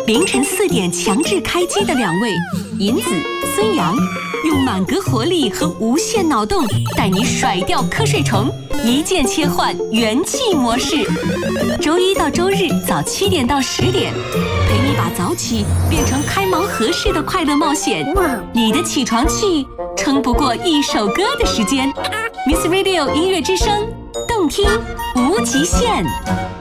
凌晨4点强制开机的2位，银子、孙杨，用满格活力和无限脑洞带你甩掉瞌睡虫，一键切换元气模式。周一到周日早7点到10点，陪你把早起变成开盲盒式的快乐冒险。你的起床气撑不过一首歌的时间。Miss Radio 音乐之声，动听无极限。